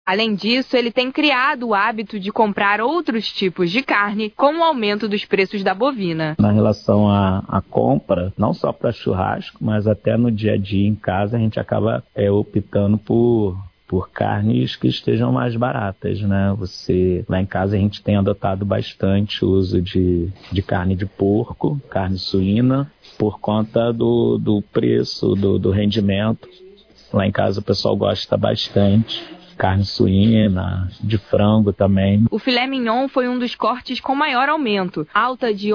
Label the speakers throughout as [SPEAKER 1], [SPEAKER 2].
[SPEAKER 1] Além disso, ele tem criado o hábito de comprar outros tipos de carne com o aumento dos preços da bovina.
[SPEAKER 2] Na relação à compra, não só para churrasco, mas até no dia a dia em casa, a gente acaba optando por carnes que estejam mais baratas, né? Lá em casa a gente tem adotado bastante o uso de carne de porco, carne suína, por conta do preço, do rendimento. Lá em casa o pessoal gosta bastante. Carne suína, de frango também.
[SPEAKER 1] O filé mignon foi um dos cortes com maior aumento, alta de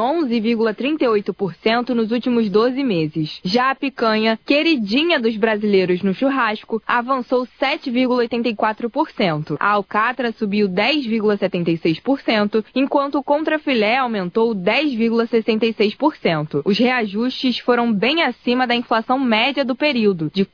[SPEAKER 1] 11,38% nos últimos 12 meses. Já a picanha, queridinha dos brasileiros no churrasco, avançou 7,84%. A alcatra subiu 10,76%, enquanto o contrafilé aumentou 10,66%. Os reajustes foram bem acima da inflação média do período, de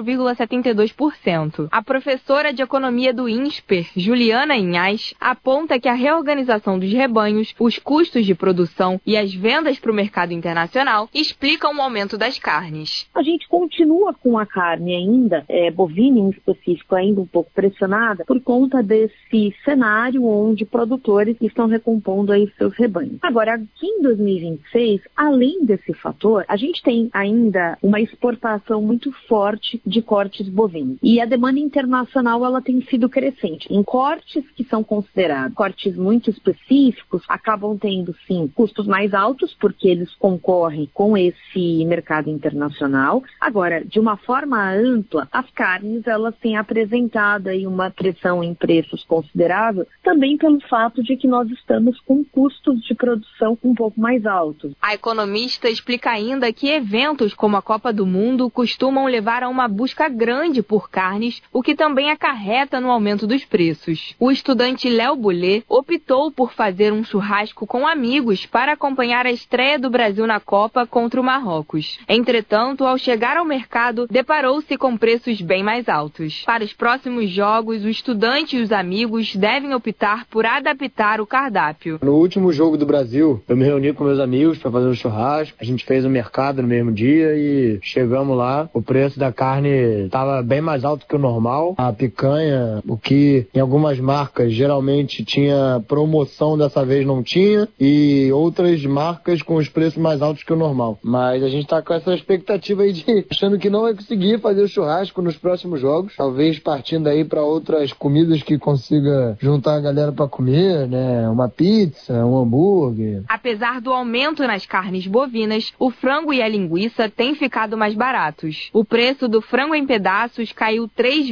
[SPEAKER 1] 4,72%. A professora de economia do INSPER, Juliana Inhas, aponta que a reorganização dos rebanhos, os custos de produção e as vendas para o mercado internacional explicam o aumento das carnes.
[SPEAKER 3] A gente continua com a carne ainda, bovina em específico, ainda um pouco pressionada por conta desse cenário onde produtores estão recompondo aí seus rebanhos. Agora, aqui em 2026, além desse fator, a gente tem ainda uma exportação muito forte de cortes bovinos. E a demanda internacional, ela tem sido crescente. Em cortes que são considerados cortes muito específicos, acabam tendo, sim, custos mais altos, porque eles concorrem com esse mercado internacional. Agora, de uma forma ampla, as carnes, elas têm apresentado aí uma pressão em preços considerável, também pelo fato de que nós estamos com custos de produção um pouco mais altos.
[SPEAKER 1] A economista explica ainda que eventos como a Copa do Mundo costumam levar a uma busca grande por carnes, o que também acarreta no aumento dos preços. O estudante Léo Boulet optou por fazer um churrasco com amigos para acompanhar a estreia do Brasil na Copa contra o Marrocos. Entretanto, ao chegar ao mercado, deparou-se com preços bem mais altos. Para os próximos jogos, o estudante e os amigos devem optar por adaptar o cardápio.
[SPEAKER 4] No último jogo do Brasil, eu me reuni com meus amigos para fazer um churrasco. A gente fez o mercado no mesmo dia e chegamos lá. O preço da carne estava bem mais alto que o normal. A picanha, o que em algumas marcas geralmente tinha promoção, dessa vez não tinha, e outras marcas com os preços mais altos que o normal. Mas a gente tá com essa expectativa aí de achando que não vai conseguir fazer o churrasco nos próximos jogos, talvez partindo aí para outras comidas que consiga juntar a galera para comer, né? Uma pizza, um hambúrguer.
[SPEAKER 1] Apesar do aumento nas carnes bovinas, o frango e a linguiça têm ficado mais baratos. O preço do frango em pedaços caiu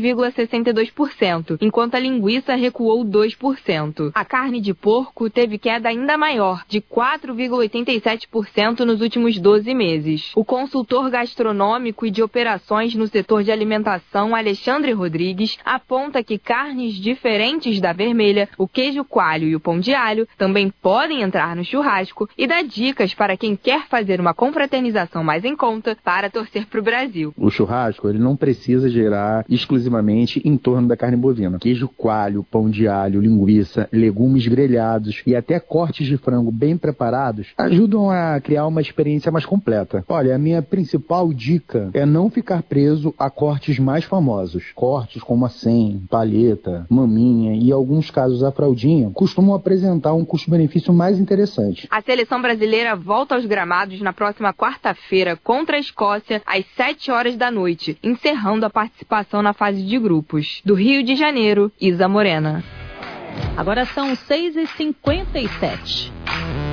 [SPEAKER 1] 3,62%, enquanto a linguiça recuou 2%. A carne de porco teve queda ainda maior, de 4,87% nos últimos 12 meses. O consultor gastronômico e de operações no setor de alimentação, Alexandre Rodrigues, aponta que carnes diferentes da vermelha, o queijo coalho e o pão de alho também podem entrar no churrasco e dá dicas para quem quer fazer uma confraternização mais em conta para torcer para o Brasil.
[SPEAKER 5] O churrasco, ele não precisa girar exclusivamente em torno da carne bovina. Queijo coalho, pão de alho, linguiça, legumes grelhados e até cortes de frango bem preparados ajudam a criar uma experiência mais completa. Olha, a minha principal dica é não ficar preso a cortes mais famosos. Cortes como a 100, palheta, maminha e, em alguns casos, a fraldinha costumam apresentar um custo-benefício mais interessante.
[SPEAKER 1] A seleção brasileira volta aos gramados na próxima quarta-feira contra a Escócia às 7h, encerrando a participação na fase de grupos. Do Rio de Janeiro, Isa Morena.
[SPEAKER 6] Agora são 6h57.